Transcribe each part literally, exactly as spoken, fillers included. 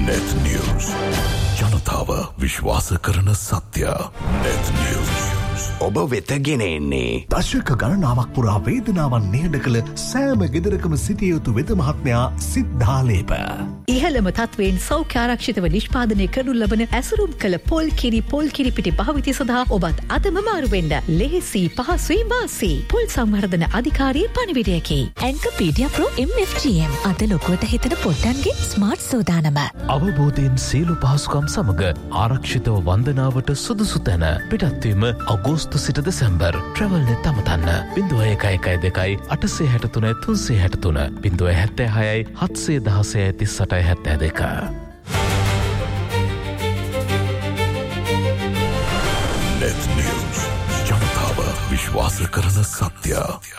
Net News. ජනතාව විශ්වාස කරන සත්‍ය. Net News. ඔබ වෙත ගෙන එන්නේ දශක ගණනාවක් පුරා වේදනාවන් නිහඬ කළ සෑම ගෙදරකම සිටිය යුතු වෙද මහත්මයා සිද්ධාලේප. ඉහළම තත්වයෙන් සෞඛ්‍ය ආරක්ෂිතව නිෂ්පාදනය කරනු ලබන ඇසුරුම් කළ පොල් කිරි පොල් කිරි පිටි භාවිතය සඳහා ඔබත් අදම මාරු වෙන්න. ලෙහෙසි පහසුයි වාසි. පොල් සංවර්ධන අධිකාරියේ පණිවිඩයකි. ඇන්කපීඩියා ප්‍රෝ එම් එෆ් ජී එම් අද ලොකුවට හිතන පොට්ටන්ගේ ස්මාර්ට් සෝදානම. අවබෝධයෙන් සියලු පහසුකම් සමග ආරක්ෂිතව වන්දනාවට සුදුසු තැන පිටත්වීම අගෝස්තු සිට දෙසැම්බර් ට්‍රැවල්නෙත් අමතන්න බිඳුව එකයි එකයි දෙකයි අටසේ හැට තුනයි තුන්සේ හැට තුන බිඳුව හැත්තෑ හයයි හත්සේ දහසය තිස් අටයි හැත්තෑ දෙක. Net News. ජනතාව විශ්වාස කරන සත්‍ය.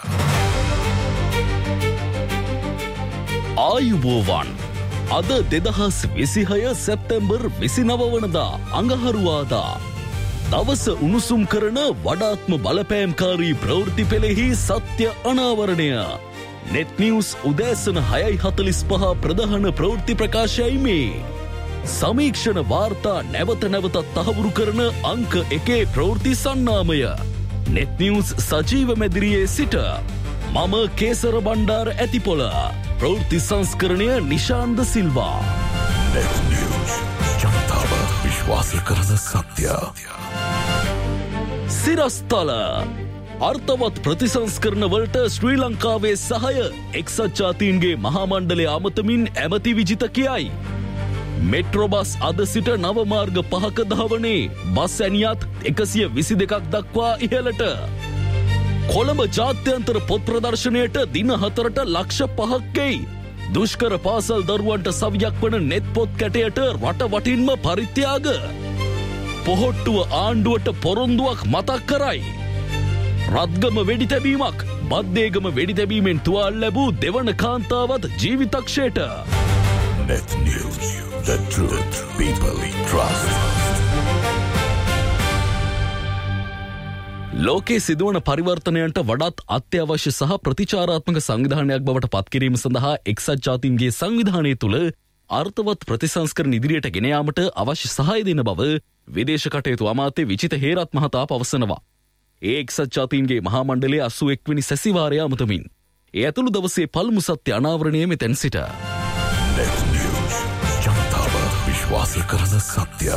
ආයුබෝවන්. අද දෙදහස් විසිහය සැප්තැම්බර් විසිනව වනදා අඟහරුවාදා. දවස උණුසුම් කරන වඩාත්ම බලපෑම්කාරී ප්‍රවෘත්ති පෙළෙහි සත්‍ය අනාවරණය. නෙට් නිවුස් උදෑසන හයයි හතලිස් පහ ප්‍රධාන ප්‍රවෘත්ති ප්‍රකාශයයි මේ. සමීක්ෂණ වාර්තා නැවත නැවතත් තහවුරු කරන අංක එකේ ප්‍රවෘත්ති සන්නාමය. නෙට් නිවුස් සජීව මැදිරියේ සිට මම කේසර බණ්ඩාර ඇතිපොළ. ප්‍රවෘත්ති සංස්කරණය නිශාන්ද සිල්වා. Net News. ජනතාව විශ්වාස කරන සත්‍ය. සිරස්තල අර්ථවත් ප්‍රතිසංස්කරණ වලට ශ්‍රී ලංකාවේ සහය එක්සත් ජාතීන්ගේ මහා මණ්ඩලය අමතමින් ඇමති විජිත කියයි. මෙට්‍රෝබස් අද සිට නව මාර්ග පහක ධාවනයේ බස් ඇනියත් එකසිය විසි දෙකක් දක්වා ඉහළට. කොළඹ ජාත්‍යන්තර පොත් ප්‍රදර්ශනයට දින හතරට ලක්ෂ පහක්කෙයි. දුෂ්කර පාසල් දරුවන්ට සවියක් වන නෙත් පොත් කැටයට රට වටින්ම පරිත්‍යාග. පොහොට්ටුව ආණ්ඩුවට පොරොන්දුවක් මතක් කරයි. රත්ගම වෙඩි තැබීමක් බද්දේගම වෙඩි තැබීමෙන් තුවාල් ලැබූ දෙවන කාන්තාවත් ජීවිතක්ෂයට. Net News. The truth people trust. ලෝකයේ සිදුවන පරිවර්තනයන්ට වඩාත් අත්‍යවශ්‍ය සහ ප්‍රතිචාරාත්මක සංවිධානයක් බවට පත්කිරීම සඳහා එක්සත් ජාතීන්ගේ සංවිධානය තුළ අර්ථවත් ප්‍රතිසංස්කරණ ඉදිරියට ගෙන යාමට අවශ්‍ය සහාය දෙන බව විදේශ කටයුතු අමාත්‍ය විජිත හේරත් මහතා පවසනවා. ඒ එක්සත් ජාතීන්ගේ මහා මණ්ඩලයේ අසූ එක් වෙනි සැසිවාරය අමතමින් ඒ ඇතුළු දවසේ පළමු සත්‍ය අනාවරණය මෙතැන් සිට. Net News. ජනතාව විශ්වාස කරන සත්‍ය.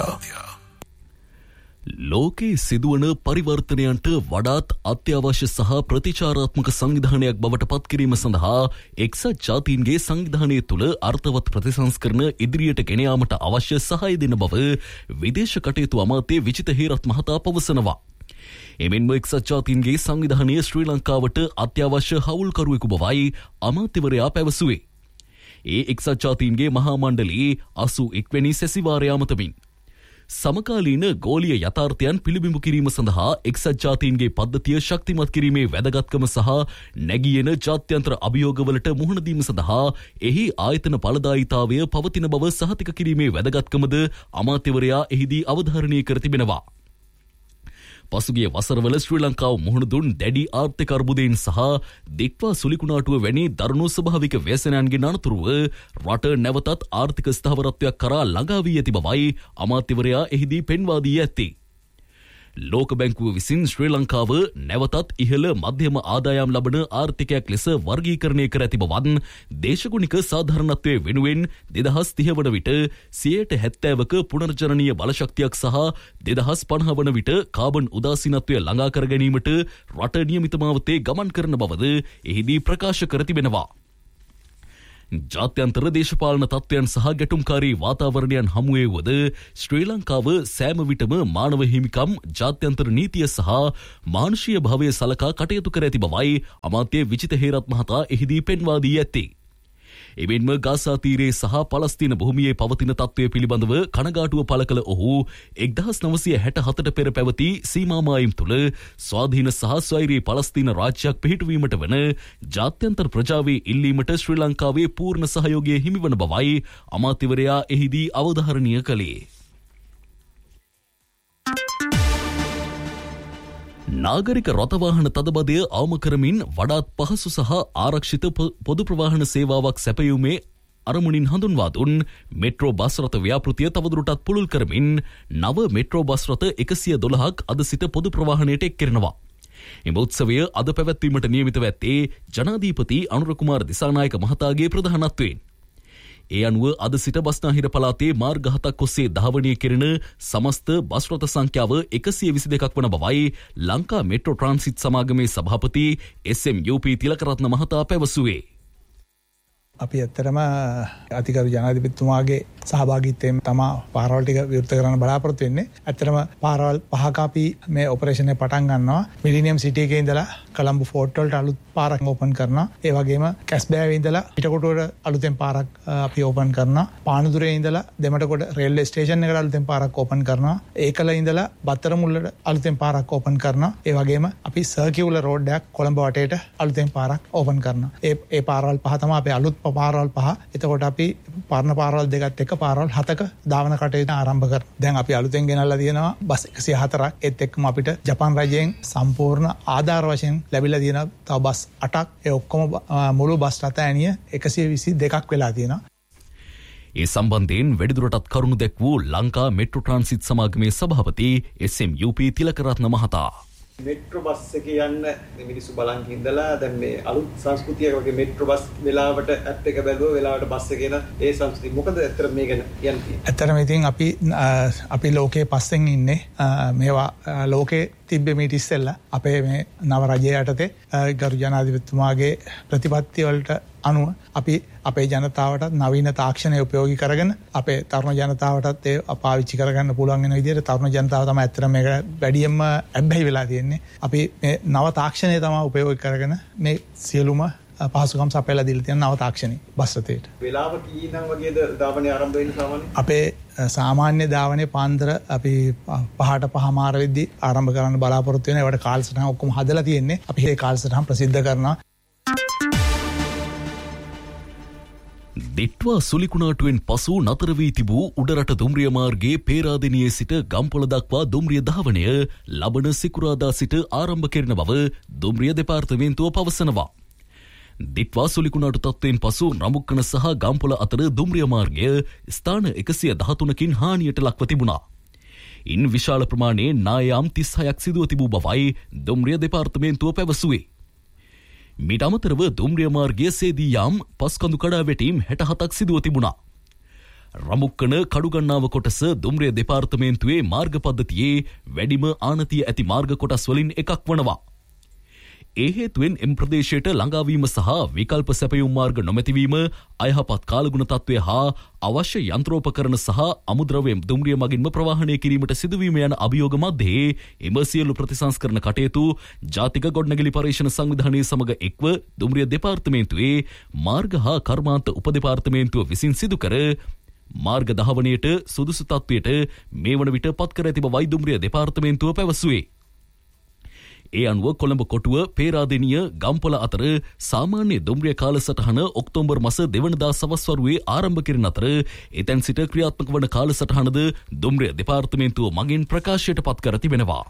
ලෝකයේ සිදුවන පරිවර්තනයන්ට වඩාත් අත්‍යවශ්‍ය සහ ප්‍රතිචාරාත්මක සංවිධානයක් බවට පත්කිරීම සඳහා එක්සත් ජාතීන්ගේ සංවිධානය තුළ අර්ථවත් ප්‍රතිසංස්කරණ ඉදිරියට ගෙන යාමට අවශ්‍ය සහාය දෙන බව විදේශ කටයුතු අමාත්‍ය විජිත හේරත් මහතා පවසනවා. එමෙන්ම එක්සත් ජාතීන්ගේ සංවිධානය ශ්‍රී ලංකාවට අත්‍යවශ්‍ය හවුල්කරුවෙකු බවයි අමාත්‍යවරයා පැවසුවේ. ඒ එක්සත් ජාතීන්ගේ මහා මණ්ඩලයේ අසූ එක් වෙනි සැසිවාරය අමතමින් සමකාලීන ගෝලීය යථාර්ථයන් පිළිබිඹු කිරීම සඳහා එක්සත් ජාතීන්ගේ පද්ධතිය ශක්තිමත් කිරීමේ වැදගත්කම සහ නැගියන ජාත්‍යන්තර අභියෝගවලට මුහුණ දීම සඳහා එහි ආයතන ඵලදායීතාවය පවතින බව සහතික කිරීමේ වැදගත්කමද අමාත්‍යවරයා එහිදී අවධාරණය කර තිබෙනවා. පසුගිය වසරවල ශ්‍රී ලංකාව මුහුණ දුන් දැඩි ආර්ථික අර්බුදයෙන් සහ දික්වා සුලිකුණාටුව වැනි දරුණු ස්වභාවික ව්‍යසනයන්ගෙන් අනතුරුව රට නැවතත් ආර්ථික ස්ථාවරත්වයක් කරා ළඟා වී ඇති බවයි අමාත්‍යවරයා එහිදී පෙන්වා දී ඇත්තේ. ලෝක බැංකුව විසින් ශ්‍රී ලංකාව නැවතත් ඉහළ මධ්‍යම ආදායම් ලබන ආර්ථිකයක් ලෙස වර්ගීකරණය කර ඇති බවත් දේශගුණික සාධාරණත්වයේ වෙනුවෙන් දෙදහස් තිහ වන විට සියයට හැත්තෑවක පුනර්ජනනීය බලශක්තියක් සහ දෙදහස් පනහ වන විට කාබන් උදාසීනත්වය ළඟා කර ගැනීමට රට නියමිත මාවතේ ගමන් කරන බවද එහිදී ප්‍රකාශ කර තිබෙනවා. ජාත්‍යන්තර දේශපාලන තත්ත්වයන් සහ ගැටුම්කාරී වාතාවරණයන් හමුවේ වද ශ්‍රී ලංකාව සෑම විටම මානව හිමිකම් ජාත්‍යන්තර නීතිය සහ මානුෂීය භාවය සලකා කටයුතු කර ඇති බවයි අමාත්‍ය විජිත හේරත් මහතා එහිදී පෙන්වා දී ඇත්තේ. එමෙන්ම ගාසා තීරයේ සහ පලස්තීන භූමියේ පවතින තත්ත්වය පිළිබඳව කනගාටුව පළ කළ ඔහු එක්දහස් නවසිය හැට හතට පෙර පැවති සීමා මායිම් තුළ ස්වාධීන සහ ස්වෛරී පලස්තීන රාජ්‍යයක් පිහිටුවීමට වන ජාත්‍යන්තර ප්‍රජාවේ ඉල්ලීමට ශ්‍රී ලංකාවේ පූර්ණ සහයෝගය හිමිවන බවයි අමාත්‍යවරයා එහිදී අවධාරණය කළේ. නාගරික රථවාහන තදබදය අවම කරමින් වඩාත් පහසු සහ ආරක්ෂිත පොදු ප්‍රවාහන සේවාවක් සැපයීමේ අරමුණින් හඳුන්වා දුන් මෙට්‍රෝ බස් රථ ව්‍යාපෘතිය තවදුරටත් පුළුල් කරමින් නව මෙට්‍රෝ බස් රථ එකසිය දොළහක් අද සිට පොදු ප්‍රවාහනයට එක් කරනවා. එම උත්සවය අද පැවැත්වීමට නියමිතව ඇත්තේ ජනාධිපති අනුර කුමාර දිසානායක මහතාගේ ප්‍රධානත්වයෙන්. ඒ අනුව අද සිට බස්නාහිර පළාතේ මාර්ග හතක් ඔස්සේ ධාවනය කෙරෙන සමස්ත බස් රථ සංඛ්‍යාව එකසිය විසි දෙකක් වන බවයි ලංකා මෙට්‍රෝ ට්‍රාන්සිට් සමාගමේ සභාපති S M you P Tilakaratne මහතා පැවසුවේ. අපි ඇත්තටම අතිගරු ජනාධිපතිතුමාගේ සහභාගීත්වයෙන් තමා පාරවල් ටික විවෘත කරන්න බලාපොරොත්තු වෙන්නේ. ඇත්තටම පාරවල් පහක අපි මේ ඔපරේෂන් එක පටන් ගන්නවා. මිලිනියම් සිටි එකේ ඉඳලා කොළඹ ෆෝර්ට් වලට අලුත් පාරක් ඕපන් කරනවා. ඒ වගේම කැස්බෑවේ ඉඳලා පිටකොටුවට අලුතෙන් පාරක් අපි ඕපන් කරනවා. පානදුරේ ඉඳලා දෙමටකොට රේල්වේ ස්ටේෂන් එකට අලුතෙන් පාරක් ඕපන් කරනවා. ඒකල ඉඳලා බත්තරමුල්ලට අලුතෙන් පාරක් ඕපන් කරනවා. ඒ වගේම අපි සර්කියුලර් රෝඩ් එකක් කොළඹ වටේට අලුතෙන් පාරක් ඕපන් කරනවා. ඒ ඒ පාරවල් පහ තමයි අපි අලුත් පාරවල් පහ. එතකොට අපි පරණ පාරවල් දෙකත් එක්ක පාරවල් හතක ධාවන කටයුතු ආරම්භ කරනවා. දැන් අපි අලුතෙන් ගෙනල්ලා තියෙනවා බස් එකසිය හතරක්. ඒත් එක්කම අපිට ජපාන් රජයෙන් සම්පූර්ණ ආධාර වශයෙන් ලැබිලා තියෙන තව බස් අටක්. ඒ ඔක්කොම මුළු බස් රථ ඇණිය එකසිය විසි දෙකක් වෙලා තියෙනවා. ඒ සම්බන්ධයෙන් වැඩිදුරටත් කරුණු දැක් වූ ලංකා මෙට්‍රෝ ට්‍රාන්සිට් සමාගමේ සභාපති S M you P Tilakaratne මහතා මෙට්‍රෝ බස් එකේ යන්න මේ මිනිස්සු බලන් ඉඳලා දැන් මේ අලුත් සංස්කෘතියක වගේ මෙට්‍රෝ බස් වෙලාවට ඇප් එක බැලුවා වෙලාවට බස් එකේ යන ඒ සංස්කෘතිය මොකද ඇත්තට මේ ගැන කියන්නේ? ඇත්තටම ඉතින් අපි අපි ලෝකේ පස්සෙන් ඉන්නේ මේවා ලෝකේ තිබ්බේ මීට ඉස්සෙල්ලා අපේ මේ නව රජය යටතේ ගරු ජනාධිපතිතුමාගේ ප්‍රතිපත්ති වලට අනුව අපි අපේ ජනතාවට නවීන තාක්ෂණය උපයෝගී කරගෙන අපේ තරුණ ජනතාවටත් ඒ පාවිච්චි කරගන්න පුළුවන් වෙන විදිහට තරුණ ජනතාව තමයි ඇත්තට මේක වැඩියෙන්ම අබ්බැහි වෙලා තියෙන්නේ. අපි මේ නව තාක්ෂණය තමයි උපයෝගී කරගෙන මේ සියලුම පහසුකම් සපයලා දීලා තියෙන නව තාක්ෂණي බස් රථයට. වෙලාව කීනම් වගේද ධාවනය ආරම්භ වෙන්නේ සාමාන්‍යයෙන්? අපේ සාමාන්‍ය ධාවනයේ පාන්දර අපි පහට පහමාර වෙද්දී ආරම්භ කරන්න බලාපොරොත්තු වෙනවා. ඒවට කාලසටහන ඔක්කොම හදලා තියෙන්නේ. අපි මේ කාලසටහන ප්‍රසිද්ධ කරනවා. දිට්වා සුලිකුණාටුවෙන් පසු නතර වී තිබූ උඩරට දුම්රිය මාර්ගයේ පේරාදෙණියේ සිට ගම්පොළ දක්වා දුම්රිය ධාවනය ලබන සිකුරාදා සිට ආරම්භ කෙරෙන බව දුම්රිය දෙපාර්තමේන්තුව පවසනවා. දිට්වා සුලිකුණාටු තත්ත්වයෙන් පසු රමුක්කන සහ ගම්පොළ අතර දුම්රිය මාර්ගය ස්ථාන එකසිය දහතුනකින් හානියට ලක්ව තිබුණා. ඉන් විශාල ප්‍රමාණයේ නායාම් තිස්හයක් සිදුව තිබූ බවයි දුම්රිය දෙපාර්තමේන්තුව පැවසුවේ. මීට අමතරව දුම්රිය මාර්ගයේ සේදී යාම් පස්කඳු කඩා වැටීම් හැට හතක් සිදුව තිබුණා. රමුක්කන කඩුගන්නාව කොටස දුම්රිය දෙපාර්තමේන්තුවේ මාර්ග පද්ධතියේ වැඩිම ආනතිය ඇති මාර්ග කොටස් වලින් එකක් වනවා. ඒ හේතුවෙන් එම් ප්‍රදේශයට ළඟාවීම සහ විකල්ප සැපයුම් මාර්ග නොමැතිවීම අයහපත් කාලගුණ තත්ත්වය හා අවශ්‍ය යන්ත්‍රෝපකරණ සහ අමුද්‍රව්‍ය දුම්රිය මගින්ම ප්‍රවාහනය කිරීමට සිදුවීම යන අභියෝග මැද්දේ එම සියලු ප්‍රතිසංස්කරණ කටයුතු ජාතික ගොඩනැගිලි පරීක්ෂණ සංවිධානයේ සමග එක්ව දුම්රිය දෙපාර්තමේන්තුවේ මාර්ග හා කර්මාන්ත උපදෙපාර්තමේන්තුව විසින් සිදු කර මාර්ග ධාවනයට සුදුසු තත්ත්වයට මේ වන විට පත් කර ඇති බවයි දුම්රිය දෙපාර්තමේන්තුව පැවසුවේ. ඒ අනුව කොළඹ කොටුව පේරාදෙණිය ගම්පොළ අතර සාමාන්‍ය දුම්රිය කාලසටහන ඔක්තෝබර් මාස දෙවනදා සවස් වරුවේ ආරම්භ කෙරෙන අතර එතැන් සිට ක්‍රියාත්මක වන කාලසටහනද දුම්රිය දෙපාර්තමේන්තුව මගින් ප්‍රකාශයට පත් කර තිබෙනවා.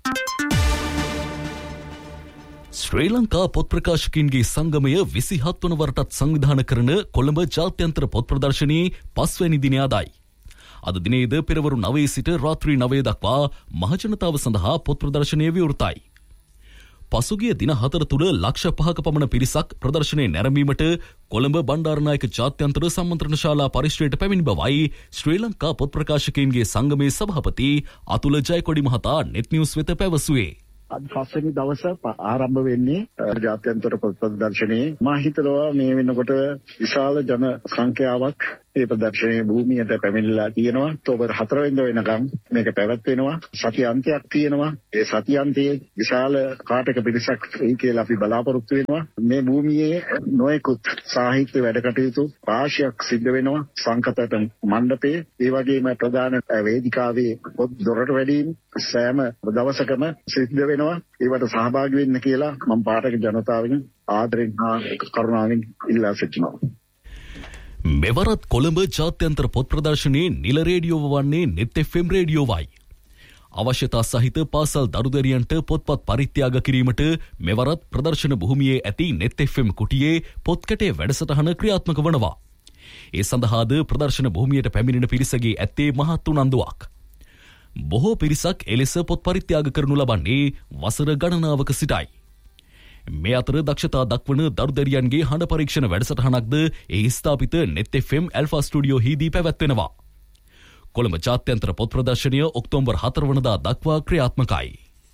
ශ්‍රී ලංකා පොත් ප්‍රකාශකින්ගේ සංගමය විසිහත් වන වරටත් සංවිධානය කරන කොළඹ ජාත්‍යන්තර පොත් ප්‍රදර්ශනයේ පස්වැනි දිනය අදයි. අද දිනේද පෙරවරු නවයේ සිට රාත්‍රී නවය දක්වා මහජනතාව සඳහා පොත් ප්‍රදර්ශනය විවෘතයි. පසුගිය දින හතර තුළ ලක්ෂ පහක පමණ පිරිසක් ප්‍රදර්ශනයේ නැරඹීමට කොළඹ බණ්ඩාරනායක ජාත්‍යන්තර සම්මන්ත්‍රණ ශාලා පරිශ්‍රයට පැමිණි බවයි ශ්‍රී ලංකා පොත් ප්‍රකාශකයින්ගේ සංගමේ සභාපති අතුල ජයකොඩි මහතා නෙට් නිවුස් වෙත පැවසුවේ. අද පස්වෙනි දවස ආරම්භ වෙන්නේ ජාත්‍යන්තර පොත් ප්‍රදර්ශනයේ. මා හිතනවා මේ වෙනකොට විශාල ජන සංඛ්‍යාවක් මේ ප්‍රදර්ශනයේ භූමියට පැමිණලා තියෙනවා. ඔක්තෝබර් හතර වෙනිදා වෙනකම් මේක පැවැත්වෙනවා. සති අන්තයක් තියෙනවා. ඒ සති අන්තයේ විශාල කාටක පිරිසක් එයි කියලා අපි බලාපොරොත්තු වෙනවා. මේ භූමියේ නොයෙකුත් සාහිත්‍ය වැඩ කටයුතු රාශියක් සිද්ධ වෙනවා. සංකතත මණ්ඩපයේ ඒ වගේම ප්‍රධාන වේදිකාවේ පොත් දොරට වැඩීම් සෑම දවසකම සිද්ධ වෙනවා. ඒවට සහභාගී වෙන්න කියලා මම පාඨක ජනතාවගෙන් ආදරෙන් හා කරුණාවෙන් ඉල්ලා සිටිනවා. මෙවරත් කොළඹ ජාත්‍යන්තර පොත් ප්‍රදර්ශනයේ නිල රේඩියෝව වන්නේ නෙත් එෆ් එම් රේඩියෝවයි. අවශ්‍යතා සහිත පාසල් දරුදැරියන්ට පොත්පත් පරිත්‍යාග කිරීමට මෙවරත් ප්‍රදර්ශන භූමියේ ඇති නෙත් එෆ් එම් කුටියේ පොත් කැටේ වැඩසටහන ක්‍රියාත්මක වනවා. ඒ සඳහාද ප්‍රදර්ශන භූමියට පැමිණෙන පිරිසගේ ඇත්තේ මහත් උනන්දුවක්. බොහෝ පිරිසක් එලෙස පොත් පරිත්‍යාග කරනු ලබන්නේ වසර ගණනාවක සිටයි. මේ අතර දක්ෂතා දක්වන දරුදැරියන්ගේ හඬ පරීක්ෂණ වැඩසටහනක්ද ඒ ස්ථාපිත නෙත් F M alpha studio හිදී පැවැත්වෙනවා. Colombo ජාත්‍යන්තර පොත් ප්‍රදර්ශනය ඔක්තෝබර් හතර වනදා දක්වා ක්‍රියාත්මකයි.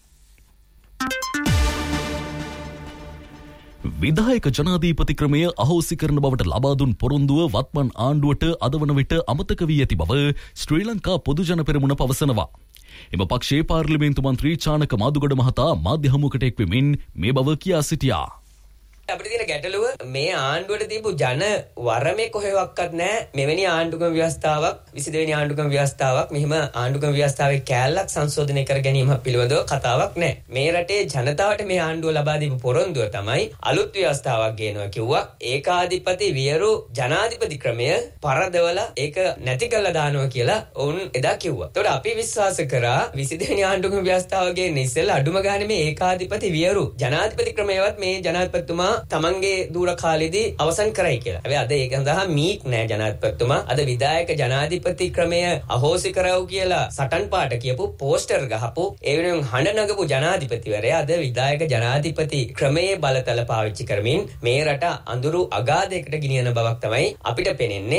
විධායක ජනාධීපති ක්‍රමය අහෝසි කරන බවට ලබා දුන් පොරොන්දුව වත්මන් ආණ්ඩුවට අද වන විට අමතක වී ඇති බව ශ්‍රී ලංකා පොදු ජන පෙරමුණ පවසනවා. එම පක්ෂයේ පාර්ලිමේන්තු මන්ත්‍රී චානක මාදුගඩ මහතා මාධ්‍ය හමුවකට එක්වෙමින් මේ බව කියා සිටියා. අපිට තියෙන ගැටලුව මේ ආණ්ඩුවට දීපු ජන වරමේ කොහෙවත්වත් නැහැ. මෙවැනි ආණ්ඩුක්‍රම ව්‍යවස්ථාවක් විසි දෙවෙනි ආණ්ඩුක්‍රම ව්‍යවස්ථාවක් මෙහිම ආණ්ඩුක්‍රම ව්‍යවස්ථාවේ කැලලක් සංශෝධනය කර ගැනීම පිළිබඳව කතාවක් නැහැ. මේ රටේ ජනතාවට මේ ආණ්ඩුව ලබා දීපු පොරොන්දුව තමයි අලුත් ව්‍යවස්ථාවක් ගේනවා කිව්වා. ඒකාධිපති වියරු ජනාධිපති ක්‍රමය පරදවලා ඒක නැති කළා දානවා කියලා ඔවුන් එදා කිව්වා. ඒතකොට අපි විශ්වාස කරා විසි දෙවෙනි ආණ්ඩුක්‍රම ව්‍යවස්ථාව ගේන්න ඉස්සෙල්ලා අඩුම ගානේ මේ ඒකාධිපති වියරු ජනාධිපති ක්‍රමයවත් මේ ජනාධිපතිතුමා තමන්ගේ දූර කාලෙදී අවසන් කරයි කියලා. හැබැයි අද ඒක සඳහා මීක් නෑ ජනාධිපතිතුමා. අද විධායක ජනාධිපති ක්‍රමය අහෝසි කරවු කියලා සටන් පාට කියපු පෝස්ටර් ගහපු ඒ වෙනුවෙන් හඬ නගපු ජනාධිපතිවරයා අද විධායක ජනාධිපති ක්‍රමයේ බලතල පාවිච්චි කරමින් මේ රට අඳුරු අගාධයකට ගෙනියන බවක් තමයි අපිට පෙනෙන්නේ.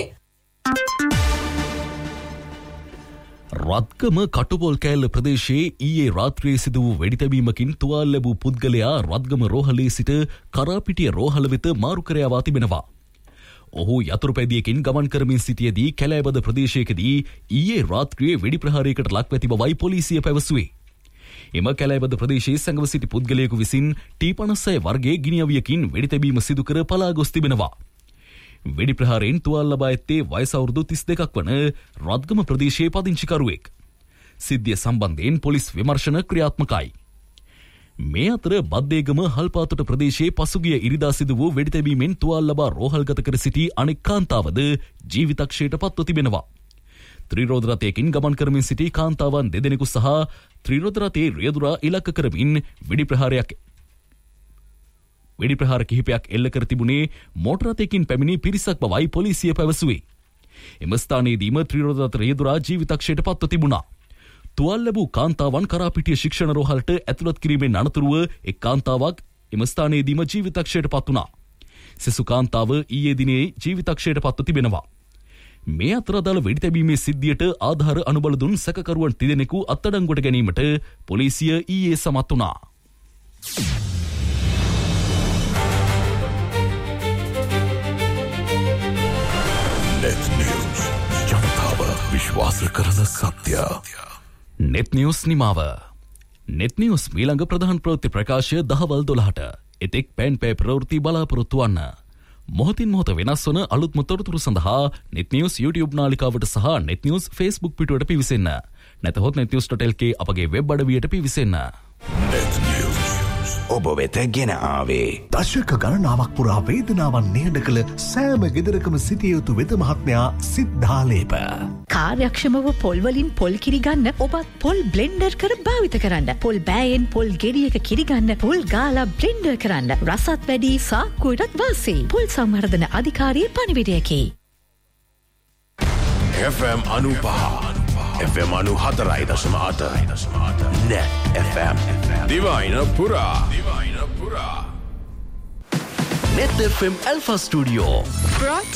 රත්ගම කටුපොල් කෑල්ල ප්‍රදේශයේ ඊයේ රාත්‍රියේ සිදු වූ වෙඩිතැබීමකින් තුවාල ලැබූ පුද්ගලයා රත්ගම රෝහලේ සිට කරාපිටිය රෝහල වෙත මාරු කර යවා තිබෙනවා. ඔහු යතුරුපැදියකින් ගමන් කරමින් සිටියේදී කැලෑබද ප්‍රදේශයකදී ඊයේ රාත්‍රියේ වෙඩි ප්‍රහාරයකට ලක්ව ඇති බවයි පොලිසිය පැවසුවේ. එම කැලෑබද ප්‍රදේශයේ සැඟව සිටි පුද්ගලයෙකු විසින් ටී පනස් හය වර්ගයේ ගිනි අවියකින් වෙඩිතැබීම සිදු කර පලා ගොස් තිබෙනවා. වෙඩි ප්‍රහාරයෙන් තුවාල ලබා ඇත්තේ වයස අවුරුදු තිස් දෙකක් වන රත්ගම ප්‍රදේශයේ පදිංචිකරුවෙක්. සිද්ධිය සම්බන්ධයෙන් පොලිස් විමර්ශන ක්‍රියාත්මකයි. මේ අතර බද්දේගම හල්පාතොට ප්‍රදේශයේ පසුගිය ඉරිදා සිදු වූ වෙඩිතැබීමෙන් තුවාල ලබා රෝහල්ගත කර සිටි අනෙක් කාන්තාවද ජීවිතක්ෂයට පත්ව තිබෙනවා. ත්‍රිරෝද රථයකින් ගමන් කරමින් සිටි කාන්තාවන් දෙදෙනෙකු සහ ත්‍රිරෝද රථයේ රියදුරා ඉලක්ක කරමින් වෙඩි ප්‍රහාරයක් වෙඩි ප්‍රහාර කිහිපයක් එල්ල කර තිබුණේ මෝටර රථයකින් පැමිණි පිරිසක් බවයි පොලිසිය පැවසුවේ. එම ස්ථානයේදීම ත්‍රිරෝද රථ රියදුරා ජීවිතක්ෂයට පත්ව තිබුණා. තුවාල ලැබූ කාන්තාවන් කරාපිටිය ශික්ෂණ රෝහලට ඇතුළත් කිරීමෙන් අනතුරුව එක් කාන්තාවක් එම ස්ථානයේදීම ජීවිතක්ෂයට පත් වුණා. සෙසු කාන්තාව ඊයේ දිනේ ජීවිතක්ෂයට පත්ව තිබෙනවා. මේ අතර අදාළ වෙඩිතැබීමේ සිද්ධියට ආධාර අනුබල දුන් සැකකරුවන් තිදෙනෙකු අත්අඩංගුවට ගැනීමට පොලිසිය ඊයේ සමත් වුණා. නෙත් නිවුස් ජනතාව විශ්වාස කරන සත්‍ය. නෙත් නිවුස් නිමාව. නෙත් නිවුස් මීළඟ ප්‍රධාන ප්‍රවෘත්ති ප්‍රකාශය දහවල් දොළහට. එතෙක් පෑන් පෑ ප්‍රවෘත්ති බලාපොරොත්තු වන්න. මොහොතින් මොහොත වෙනස් වන අලුත්ම තොරතුරු සඳහා නෙත් නිවුස් YouTube නාලිකාවට සහ නෙත් නිවුස් Facebook පිටුවට පිවිසෙන්න. නැතහොත් net news dot l k අපගේ වෙබ් අඩවියට පිවිසෙන්න. නෙත් නිවුස් ඔබ වෙත ගෙන ආවේ දශක ගණනාවක් පුරා වේදනාවන් නිහඬ කළ සෑම ගෙදරකම සිටිය යුතු වෙද මහත්මයා සිද්ධාලේප. කාර්යක්ෂමව පොල් වලින් පොල් කිරි ගන්න ඔබත් පොල් බ්ලෙන්ඩර් කර භාවිත කරන්න. පොල් බෑයෙන් පොල් ගෙඩියක කිරි ගන්න පොල් ගාලා බ්ලෙන්ඩර් කරන්න. රසත් වැඩි සාක්කුවටත් වාසි. පොල් සංවර්ධන අධිකාරියේ පණිවිඩයකි. F M අනූපහ F M අනූ හතරයි දශම අට Net F M දිවයින පුරා Net F M Alpha Studio. Brought